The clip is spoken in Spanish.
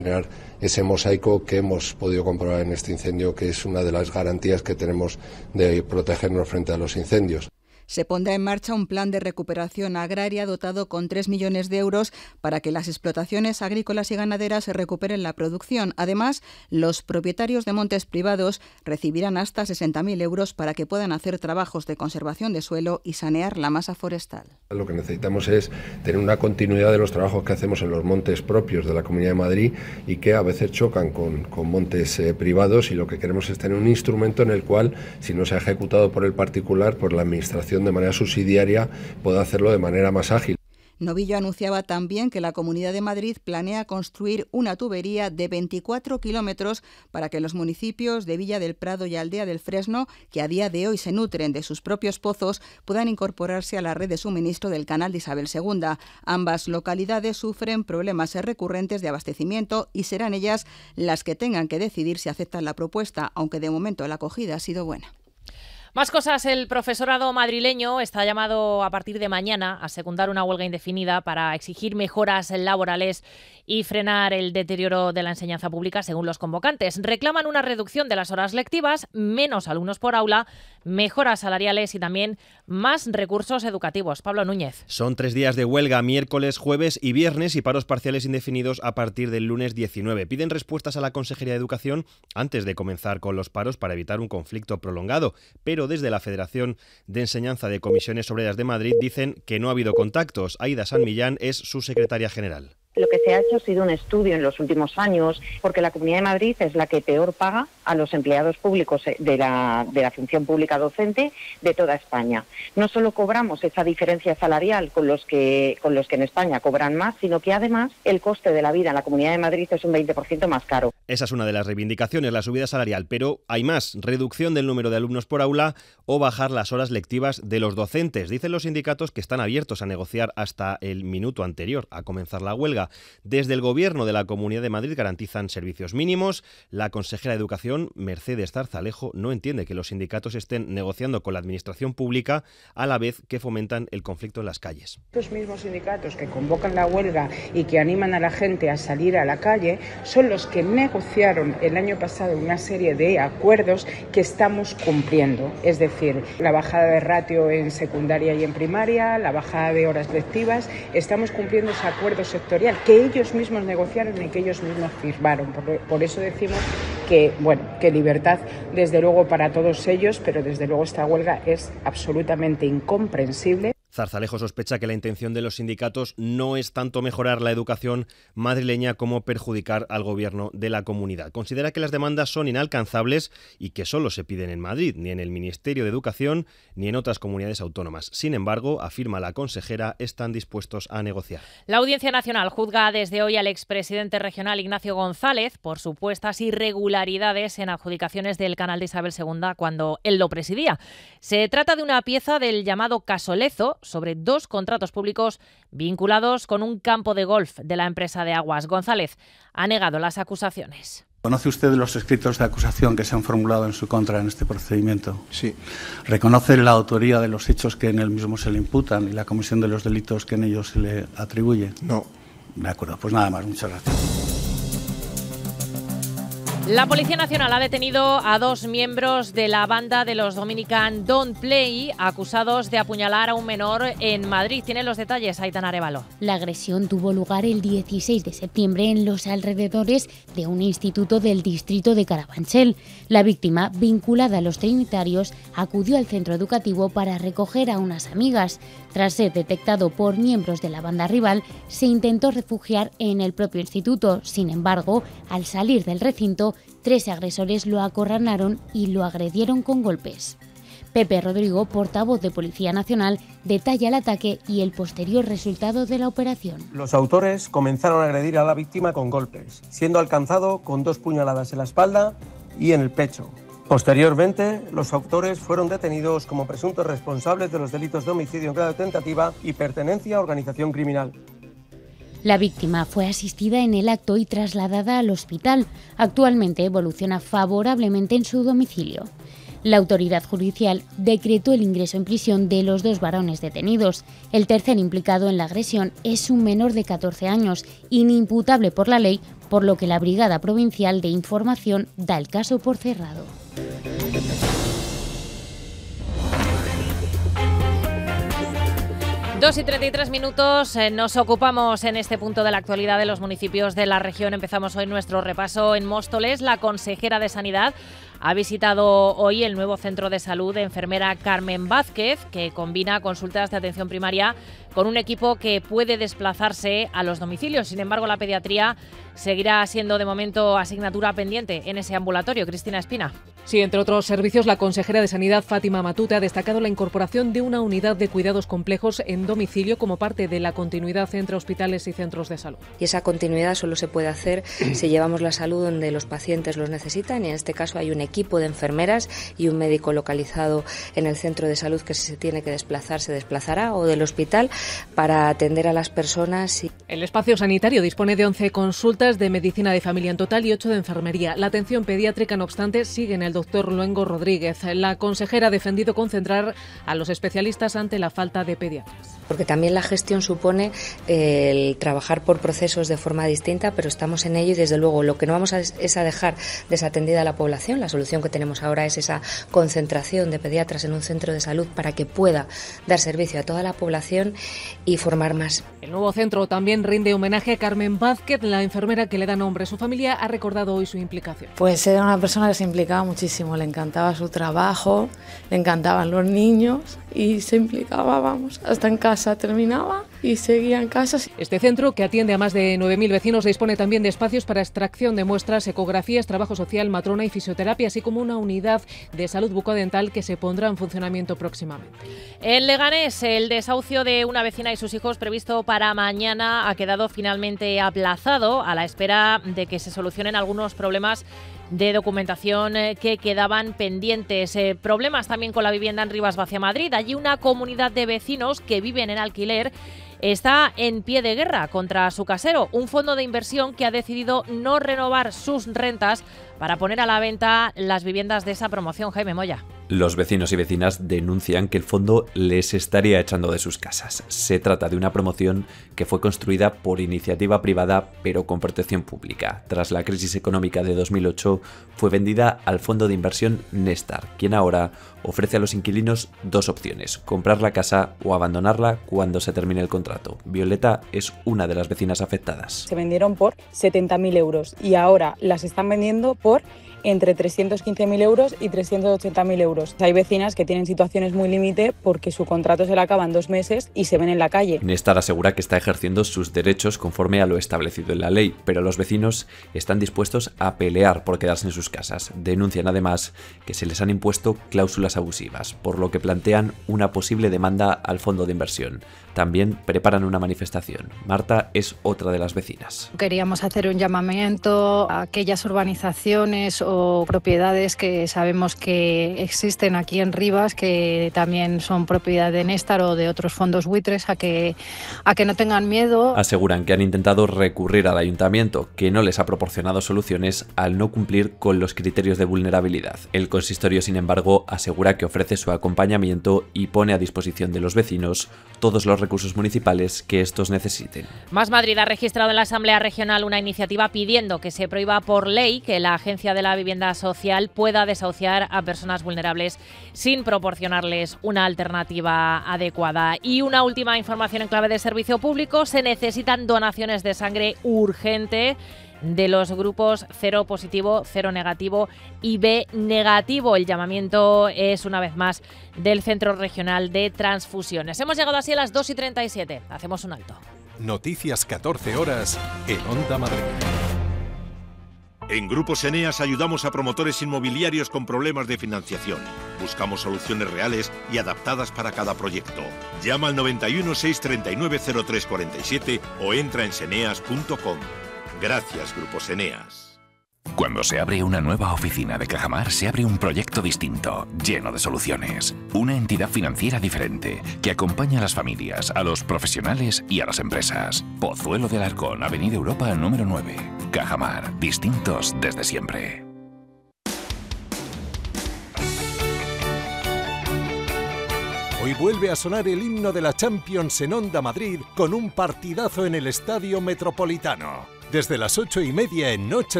Generar ese mosaico que hemos podido comprobar en este incendio, que es una de las garantías que tenemos de protegernos frente a los incendios. Se pondrá en marcha un plan de recuperación agraria dotado con 3 millones de euros para que las explotaciones agrícolas y ganaderas recuperen la producción. Además, los propietarios de montes privados recibirán hasta 60.000 euros para que puedan hacer trabajos de conservación de suelo y sanear la masa forestal. Lo que necesitamos es tener una continuidad de los trabajos que hacemos en los montes propios de la Comunidad de Madrid y que a veces chocan con montes privados, y lo que queremos es tener un instrumento en el cual, si no se ha ejecutado por el particular, pues la Administración de manera subsidiaria pueda hacerlo de manera más ágil. Novillo anunciaba también que la Comunidad de Madrid planea construir una tubería de 24 kilómetros para que los municipios de Villa del Prado y Aldea del Fresno, que a día de hoy se nutren de sus propios pozos, puedan incorporarse a la red de suministro del canal de Isabel II. Ambas localidades sufren problemas recurrentes de abastecimiento y serán ellas las que tengan que decidir si aceptan la propuesta, aunque de momento la acogida ha sido buena. Más cosas. El profesorado madrileño está llamado a partir de mañana a secundar una huelga indefinida para exigir mejoras laborales y frenar el deterioro de la enseñanza pública, según los convocantes. Reclaman una reducción de las horas lectivas, menos alumnos por aula, mejoras salariales y también más recursos educativos. Pablo Núñez. Son 3 días de huelga, miércoles, jueves y viernes, y paros parciales indefinidos a partir del lunes 19. Piden respuestas a la Consejería de Educación antes de comenzar con los paros para evitar un conflicto prolongado, pero desde la Federación de Enseñanza de Comisiones Obreras de Madrid dicen que no ha habido contactos. Aida San Millán es su secretaria general. Lo que se ha hecho ha sido un estudio en los últimos años, porque la Comunidad de Madrid es la que peor paga a los empleados públicos de la función pública docente de toda España. No solo cobramos esa diferencia salarial con los que en España cobran más, sino que además el coste de la vida en la Comunidad de Madrid es un 20% más caro. Esa es una de las reivindicaciones, la subida salarial, pero hay más: reducción del número de alumnos por aula o bajar las horas lectivas de los docentes. Dicen los sindicatos que están abiertos a negociar hasta el minuto anterior a comenzar la huelga. Desde el Gobierno de la Comunidad de Madrid garantizan servicios mínimos. La consejera de Educación, Mercedes Zarzalejo, no entiende que los sindicatos estén negociando con la Administración pública a la vez que fomentan el conflicto en las calles. Los mismos sindicatos que convocan la huelga y que animan a la gente a salir a la calle son los que negociaron el año pasado una serie de acuerdos que estamos cumpliendo. Es decir, la bajada de ratio en secundaria y en primaria, la bajada de horas lectivas. Estamos cumpliendo ese acuerdo sectorial que ellos mismos negociaron y que ellos mismos firmaron. Por eso decimos que libertad desde luego para todos ellos, pero desde luego esta huelga es absolutamente incomprensible. Zarzalejo sospecha que la intención de los sindicatos no es tanto mejorar la educación madrileña como perjudicar al gobierno de la comunidad. Considera que las demandas son inalcanzables y que solo se piden en Madrid, ni en el Ministerio de Educación ni en otras comunidades autónomas. Sin embargo, afirma la consejera, están dispuestos a negociar. La Audiencia Nacional juzga desde hoy al expresidente regional Ignacio González por supuestas irregularidades en adjudicaciones del canal de Isabel II cuando él lo presidía. Se trata de una pieza del llamado caso Lezo, sobre 2 contratos públicos vinculados con un campo de golf de la empresa de aguas. González ha negado las acusaciones. ¿Conoce usted los escritos de acusación que se han formulado en su contra en este procedimiento? Sí. ¿Reconoce la autoría de los hechos que en él mismo se le imputan y la comisión de los delitos que en ellos se le atribuye? No. De acuerdo, pues nada más, muchas gracias. La Policía Nacional ha detenido a 2 miembros de la banda de los Dominican Don't Play, acusados de apuñalar a un menor en Madrid. Tienen los detalles, Aitana Arévalo. La agresión tuvo lugar el 16 de septiembre en los alrededores de un instituto del distrito de Carabanchel. La víctima, vinculada a los trinitarios, acudió al centro educativo para recoger a unas amigas. Tras ser detectado por miembros de la banda rival, se intentó refugiar en el propio instituto. Sin embargo, al salir del recinto, 3 agresores lo acorralaron y lo agredieron con golpes. Pepe Rodrigo, portavoz de Policía Nacional, detalla el ataque y el posterior resultado de la operación. Los autores comenzaron a agredir a la víctima con golpes, siendo alcanzado con 2 puñaladas en la espalda y en el pecho. Posteriormente, los autores fueron detenidos como presuntos responsables de los delitos de homicidio en grado de tentativa y pertenencia a organización criminal. La víctima fue asistida en el acto y trasladada al hospital. Actualmente evoluciona favorablemente en su domicilio. La autoridad judicial decretó el ingreso en prisión de los 2 varones detenidos. El tercer implicado en la agresión es un menor de 14 años, inimputable por la ley, por lo que la Brigada Provincial de Información da el caso por cerrado. Dos y 33 minutos, nos ocupamos en este punto de la actualidad de los municipios de la región. Empezamos hoy nuestro repaso en Móstoles. La consejera de Sanidad ha visitado hoy el nuevo centro de salud de enfermera Carmen Vázquez, que combina consultas de atención primaria con un equipo que puede desplazarse a los domicilios. Sin embargo, la pediatría seguirá siendo de momento asignatura pendiente en ese ambulatorio. Cristina Espina. Sí, entre otros servicios, la consejera de Sanidad, Fátima Matute, ha destacado la incorporación de una unidad de cuidados complejos en domicilio como parte de la continuidad entre hospitales y centros de salud. Y esa continuidad solo se puede hacer si llevamos la salud donde los pacientes los necesitan, y en este caso hay un equipo de enfermeras y un médico localizado en el centro de salud que, si se tiene que desplazar, se desplazará, o del hospital, para atender a las personas. El espacio sanitario dispone de 11 consultas de medicina de familia en total y 8 de enfermería. La atención pediátrica, no obstante, sigue en el doctor Luengo Rodríguez. La consejera ha defendido concentrar a los especialistas ante la falta de pediatras. Porque también la gestión supone el trabajar por procesos de forma distinta, pero estamos en ello, y desde luego lo que no vamos a es a dejar desatendida a la población. La solución que tenemos ahora es esa concentración de pediatras en un centro de salud para que pueda dar servicio a toda la población y formar más. El nuevo centro también rinde homenaje a Carmen Vázquez, la enfermera que le da nombre. Su familia ha recordado hoy su implicación. Pues era una persona que se implicaba muchísimo, le encantaba su trabajo, le encantaban los niños y se implicaba, hasta en casa terminaba y seguía en casa. Este centro, que atiende a más de 9.000 vecinos, dispone también de espacios para extracción de muestras, ecografías, trabajo social, matrona y fisioterapia, así como una unidad de salud bucodental que se pondrá en funcionamiento próximamente. En Leganés, el desahucio de una vecina y sus hijos previsto para mañana ha quedado finalmente aplazado a la espera de que se solucionen algunos problemas de documentación que quedaban pendientes. Problemas también con la vivienda en Rivas-Vacia, Madrid. Allí una comunidad de vecinos que viven en alquiler está en pie de guerra contra su casero, un fondo de inversión que ha decidido no renovar sus rentas para poner a la venta las viviendas de esa promoción. Jaime Moya. Los vecinos y vecinas denuncian que el fondo les estaría echando de sus casas. Se trata de una promoción que fue construida por iniciativa privada pero con protección pública. Tras la crisis económica de 2008 fue vendida al fondo de inversión Nestar, quien ahora ofrece a los inquilinos 2 opciones: comprar la casa o abandonarla cuando se termine el contrato. Violeta es una de las vecinas afectadas. Se vendieron por 70.000 euros y ahora las están vendiendo por entre 315.000 euros y 380.000 euros. Hay vecinas que tienen situaciones muy límite porque su contrato se le acaba en 2 meses y se ven en la calle. Nestar asegura que está ejerciendo sus derechos conforme a lo establecido en la ley, pero los vecinos están dispuestos a pelear por quedarse en sus casas. Denuncian además que se les han impuesto cláusulas abusivas, por lo que plantean una posible demanda al fondo de inversión. También preparan una manifestación. Marta es otra de las vecinas. Queríamos hacer un llamamiento a aquellas urbanizaciones o propiedades que sabemos que existen aquí en Rivas, que también son propiedad de Nestar o de otros fondos buitres, a que no tengan miedo. Aseguran que han intentado recurrir al ayuntamiento, que no les ha proporcionado soluciones al no cumplir con los criterios de vulnerabilidad. El consistorio, sin embargo, asegura que ofrece su acompañamiento y pone a disposición de los vecinos todos los recursos municipales que estos necesiten. Más Madrid ha registrado en la Asamblea Regional una iniciativa pidiendo que se prohíba por ley que la Agencia de la Vivienda Social pueda desahuciar a personas vulnerables sin proporcionarles una alternativa adecuada. Y una última información en clave de servicio público: se necesitan donaciones de sangre urgente de los grupos 0 positivo, 0 negativo y B negativo. El llamamiento es, una vez más, del Centro Regional de Transfusiones. Hemos llegado así a las 2:37. Hacemos un alto. Noticias 14 horas en Onda Madrid. En Grupos Eneas ayudamos a promotores inmobiliarios con problemas de financiación. Buscamos soluciones reales y adaptadas para cada proyecto. Llama al 91 639 0347 o entra en seneas.com. Gracias, Grupos Eneas. Cuando se abre una nueva oficina de Cajamar, se abre un proyecto distinto, lleno de soluciones. Una entidad financiera diferente, que acompaña a las familias, a los profesionales y a las empresas. Pozuelo de Alarcón, Avenida Europa, número 9. Cajamar, distintos desde siempre. Hoy vuelve a sonar el himno de la Champions en Onda Madrid con un partidazo en el Estadio Metropolitano. Desde las 8:30 en Noche